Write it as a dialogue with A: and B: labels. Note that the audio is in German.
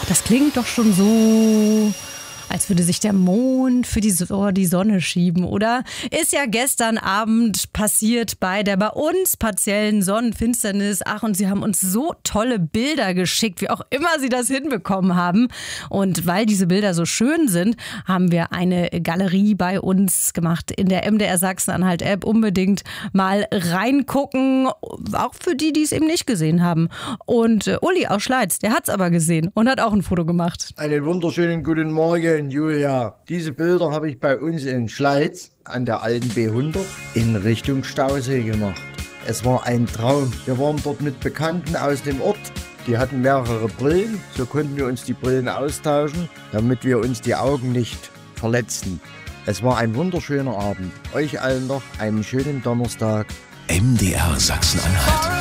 A: Das klingt doch schon so, als würde sich der Mond für die Sonne schieben, oder? Ist ja gestern Abend passiert bei uns partiellen Sonnenfinsternis. Ach, und sie haben uns so tolle Bilder geschickt, wie auch immer sie das hinbekommen haben. Und weil diese Bilder so schön sind, haben wir eine Galerie bei uns gemacht in der MDR Sachsen-Anhalt-App. Unbedingt mal reingucken, auch für die, die es eben nicht gesehen haben. Und Uli aus Schleiz, der hat es aber gesehen und hat auch ein Foto gemacht.
B: Einen wunderschönen guten Morgen, Julia. Diese Bilder habe ich bei uns in Schleiz an der alten B100 in Richtung Stausee gemacht. Es war ein Traum. Wir waren dort mit Bekannten aus dem Ort. Die hatten mehrere Brillen. So konnten wir uns die Brillen austauschen, damit wir uns die Augen nicht verletzten. Es war ein wunderschöner Abend. Euch allen noch einen schönen Donnerstag.
C: MDR Sachsen-Anhalt.